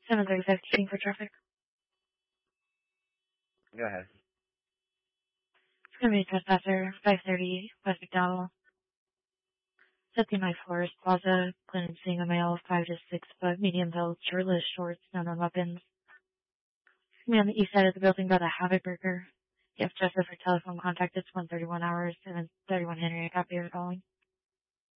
735 keeping for traffic. Go ahead. It's going to be trespasser, 530 West McDowell. 79 Forest Plaza, planning seeing a male, 5 to 6 foot, medium build, shirtless, shorts, none on weapons. It's going to be on the east side of the building by the Havoc Burger. If Joseph for telephone contact, it's 131 hours, 731 Henry, I copy your calling.